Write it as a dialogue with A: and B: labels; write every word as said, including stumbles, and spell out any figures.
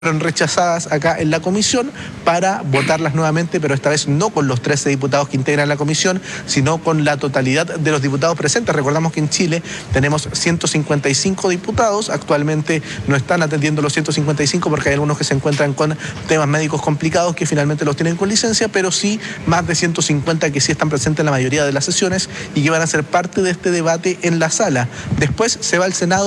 A: fueron rechazadas acá en la comisión para votarlas nuevamente, pero esta vez no con los trece diputados que integran la comisión, sino con la totalidad de los diputados presentes. Recordamos que en Chile tenemos ciento cincuenta y cinco diputados, actualmente no están atendiendo los ciento cincuenta y cinco porque hay algunos que se encuentran con temas médicos complicados que finalmente los tienen con licencia, pero sí más de ciento cincuenta que sí están presentes en la mayoría de las sesiones y que van a ser parte de este debate en la sala. Después se va al Senado